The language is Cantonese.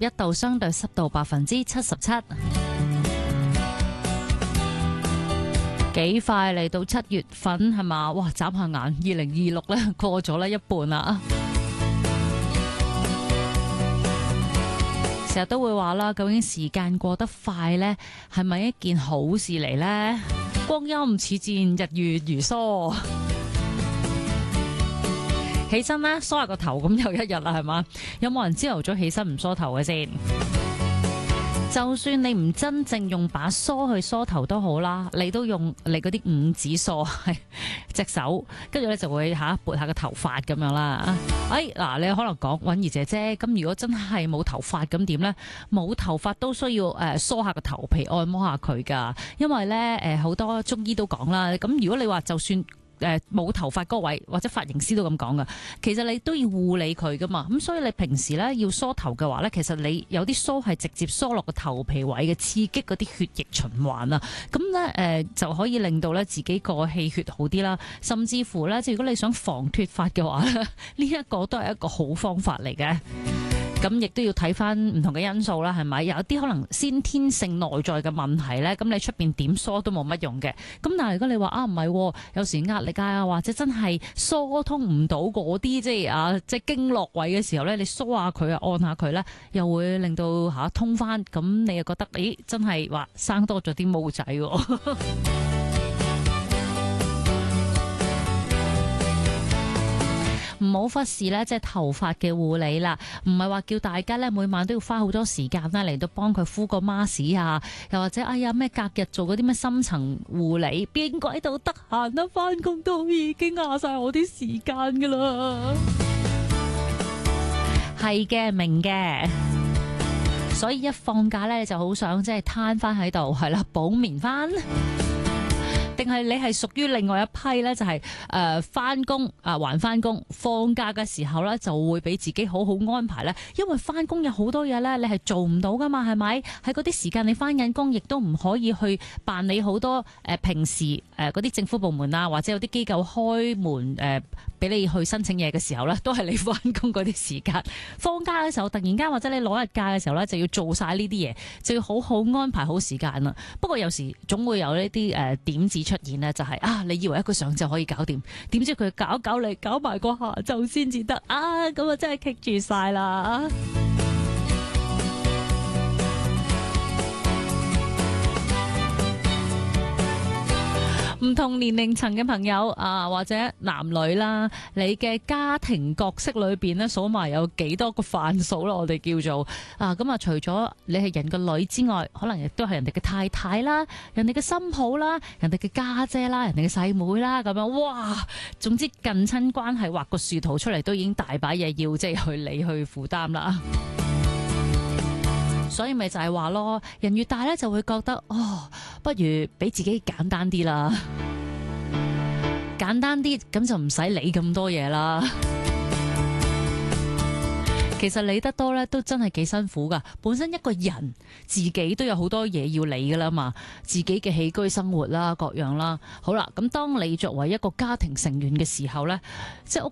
21度，相對濕度77%。幾快嚟到7月份係嘛？哇！眨下眼，2026咧過咗啦一半啦。成日都會話啦，究竟時間過得快呢，係咪一件好事嚟呢？光陰似箭，日月如梭。起身啦，梳下個頭咁又一日啦，係嘛？有冇人朝頭早起身唔梳頭嘅先？就算你唔真正用把梳去梳頭都好啦，你都用你嗰啲五指梳，隻手，跟住咧就會撥下個頭髮咁樣啦。嗱，你可能講允兒姐姐，咁如果真係冇頭髮咁點呢？冇頭髮都需要梳下個頭皮，按摩下佢噶，因為呢好多中醫都講啦。咁如果你話就算冇頭髮嗰位或者髮型師都咁講噶，其實你都要護理佢噶嘛。咁所以你平時咧要梳頭嘅話咧，其實你有啲梳係直接梳落個頭皮位嘅，刺激嗰啲血液循環啊。咁咧就可以令到咧自己個氣血好啲啦。甚至乎咧，即係如果你想防脫髮嘅話咧，呢一個都係一個好方法嚟嘅。咁亦都要睇翻唔同嘅因素啦，係咪？有啲可能先天性內在嘅問題咧，咁你出邊點梳都冇乜用嘅。咁但係如果你話唔係，有時壓力啊，或者真係疏通唔到嗰啲即係經絡位嘅時候咧，你梳下佢啊，按下佢咧，又會令到通翻。咁你又覺得真係話生多咗啲毛仔喎。唔好忽視咧，即係頭髮嘅護理啦。唔係話叫大家咧每晚都要花好多時間啦嚟到幫佢敷個 mask 啊，又或者咩隔日做嗰啲咩深層護理，邊個喺度得閒啊？翻工都已經壓晒我啲時間噶啦。係嘅，明嘅。所以一放假咧就好想即係攤翻喺度，係啦，補眠翻。定係你係屬於另外一批呢？就係翻工還翻工，放假嘅時候呢，就會俾自己好好安排呢。因為翻工有好多嘢呢，你係做唔到噶嘛，係咪？喺嗰啲時間你翻緊工，亦都唔可以去辦理好多平時嗰啲政府部門啊，或者有啲機構開門俾你去申請嘢嘅時候呢，都係你翻工嗰啲時間。放假嘅時候，突然間或者你攞日假嘅時候呢，就要做晒呢啲嘢，就要好好安排好時間啦。不過有時總會有呢啲點子出現呢，就係你以為一個上晝可以搞掂，點知佢搞你搞埋個下晝先至得啊！咁啊真係棘住晒啦。唔同年齡層嘅朋友或者男女啦，你嘅家庭角色裏邊咧，數埋有幾多個範數啦？我哋叫做咁啊，除咗你係人個女之外，可能亦都係人哋嘅太太啦，人哋嘅新抱啦，人哋嘅家姐啦，人哋嘅細妹啦，咁樣哇！總之近親關係畫個樹圖出嚟，都已經大把嘢要即係去你去負擔啦。所以咪就係話咯，人越大咧就會覺得不如俾自己簡單啲啦，簡單啲咁就唔使理咁多嘢啦。其實理得多咧，都真係幾辛苦噶。本身一個人自己都有好多嘢要理噶啦嘛，自己嘅起居生活啦，各樣啦。好啦，咁當你作為一個家庭成員嘅時候呢，即係屋